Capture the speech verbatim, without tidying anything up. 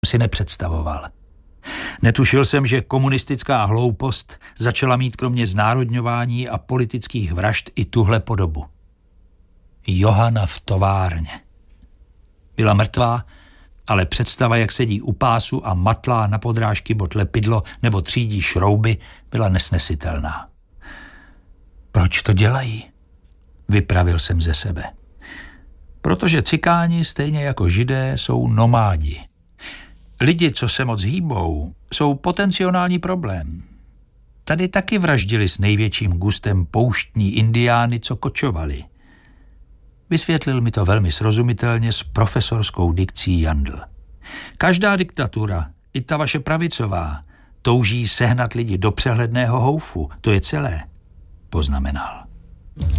si nepředstavoval. Netušil jsem, že komunistická hloupost začala mít kromě znárodňování a politických vražd i tuhle podobu. Johana v továrně. Byla mrtvá, ale představa, jak sedí u pásu a matlá na podrážky bot lepidlo nebo třídí šrouby, byla nesnesitelná. Proč to dělají? Vypravil jsem ze sebe. Protože cikáni, stejně jako židé, jsou nomádi. Lidi, co se moc hýbou, jsou potenciální problém. Tady taky vraždili s největším gustem pouštní indiány, co kočovali. Vysvětlil mi to velmi srozumitelně s profesorskou dikcí Jandl. Každá diktatura, i ta vaše pravicová, touží sehnat lidi do přehledného houfu, to je celé, poznamenal.